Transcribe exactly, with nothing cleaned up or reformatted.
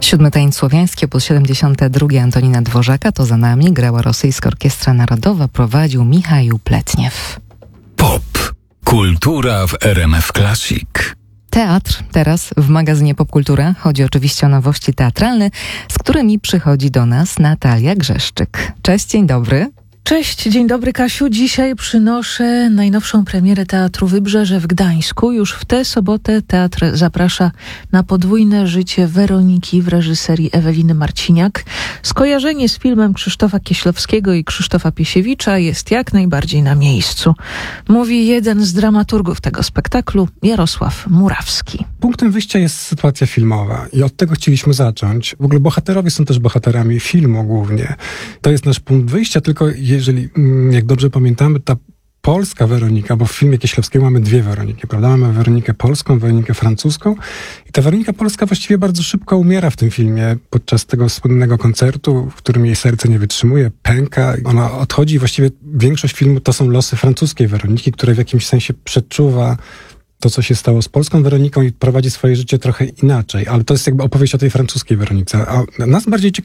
Siódmy tańc słowiański, opus siedemdziesiąte drugie Antonina Dworzaka, to za nami. Grała Rosyjska Orkiestra Narodowa, prowadził Michał Pletniew. Pop. Kultura w R M F Classic. Teatr teraz w magazynie Popkultura. Chodzi oczywiście o nowości teatralne, z którymi przychodzi do nas Natalia Grzeszczyk. Cześć, dzień dobry. Cześć, dzień dobry Kasiu. Dzisiaj przynoszę najnowszą premierę Teatru Wybrzeże w Gdańsku. Już w tę sobotę teatr zaprasza na podwójne życie Weroniki w reżyserii Eweliny Marciniak. Skojarzenie z filmem Krzysztofa Kieślowskiego i Krzysztofa Piesiewicza jest jak najbardziej na miejscu. Mówi jeden z dramaturgów tego spektaklu, Jarosław Murawski. Punktem wyjścia jest sytuacja filmowa i od tego chcieliśmy zacząć. W ogóle bohaterowie są też bohaterami filmu głównie. To jest nasz punkt wyjścia, tylko jeżeli, jak dobrze pamiętamy, ta polska Weronika, bo w filmie Kieślowskiego mamy dwie Weroniki, prawda? Mamy Weronikę polską, Weronikę francuską i ta Weronika polska właściwie bardzo szybko umiera w tym filmie podczas tego słynnego koncertu, w którym jej serce nie wytrzymuje, pęka. Ona odchodzi i właściwie większość filmu to są losy francuskiej Weroniki, która w jakimś sensie przeczuwa to, co się stało z polską Weroniką i prowadzi swoje życie trochę inaczej. Ale to jest jakby opowieść o tej francuskiej Weronice. A nas bardziej ciekawi